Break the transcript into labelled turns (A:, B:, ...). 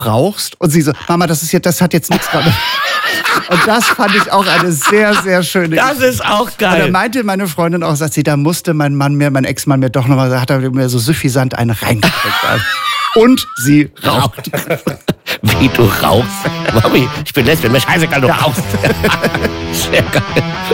A: rauchst? Und sie so, Mama, das hat jetzt nichts gerade. Und das fand ich auch eine sehr, sehr schöne
B: Das ist auch geil.
A: Und da meinte meine Freundin auch, sagt sie, da musste mein Ex-Mann mir doch nochmal, hat er mir so suffisant einen reingesteckt. Und sie raucht.
B: Wie, du rauchst? Mami, ich bin lesbisch, mir scheißegal, du rauchst. Sehr geil.